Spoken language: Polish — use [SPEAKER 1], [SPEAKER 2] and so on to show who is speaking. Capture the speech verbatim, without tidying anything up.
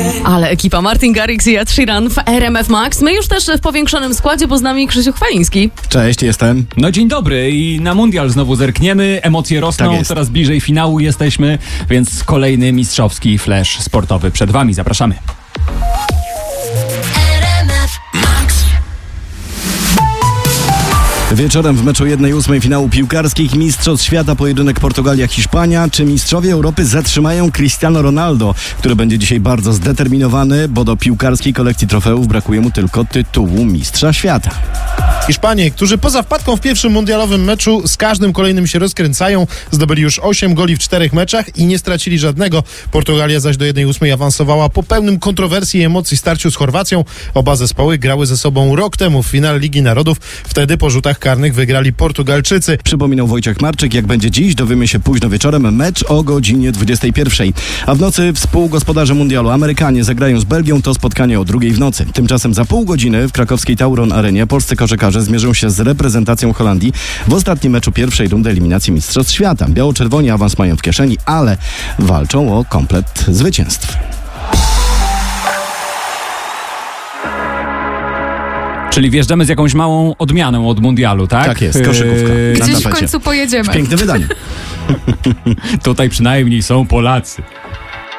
[SPEAKER 1] Ale ekipa Martin Garrix i Ed Sheeran w R M F Max. My już też w powiększonym składzie, bo z nami Krzysiu Chwaliński.
[SPEAKER 2] Cześć, jestem.
[SPEAKER 3] No dzień dobry i na mundial znowu zerkniemy, emocje rosną,
[SPEAKER 2] Tak
[SPEAKER 3] coraz bliżej finału jesteśmy, więc kolejny mistrzowski flash sportowy przed wami, zapraszamy.
[SPEAKER 2] Wieczorem w meczu jednej ósmej finału piłkarskich Mistrzostw Świata pojedynek Portugalia-Hiszpania. Czy mistrzowie Europy zatrzymają Cristiano Ronaldo, który będzie dzisiaj bardzo zdeterminowany, bo do piłkarskiej kolekcji trofeów brakuje mu tylko tytułu Mistrza Świata.
[SPEAKER 4] Hiszpanie, którzy poza wpadką w pierwszym mundialowym meczu z każdym kolejnym się rozkręcają, zdobyli już osiem goli w czterech meczach i nie stracili żadnego. Portugalia zaś do jednej ósmej awansowała po pełnym kontrowersji i emocji starciu z Chorwacją. Oba zespoły grały ze sobą rok temu w finale Ligi Narodów. Wtedy po rzutach karnych wygrali Portugalczycy.
[SPEAKER 2] Przypominał Wojciech Marczyk, jak będzie dziś, dowiemy się późno wieczorem, mecz o godzinie dwudziestej pierwszej. A w nocy współgospodarze mundialu Amerykanie zagrają z Belgią, to spotkanie o drugiej w nocy. Tymczasem za pół godziny w krakowskiej Tauron Arenie polscy koszykarze zmierzą się z reprezentacją Holandii w ostatnim meczu pierwszej rundy eliminacji Mistrzostw Świata. Biało-czerwoni awans mają w kieszeni, ale walczą o komplet zwycięstw.
[SPEAKER 3] Czyli wjeżdżamy z jakąś małą odmianą od mundialu, tak?
[SPEAKER 2] Tak jest, koszykówka.
[SPEAKER 3] Yy,
[SPEAKER 2] Na
[SPEAKER 5] Gdzieś w
[SPEAKER 2] tapecie.
[SPEAKER 5] końcu pojedziemy.
[SPEAKER 2] Piękne wydanie.
[SPEAKER 3] Tutaj przynajmniej są Polacy.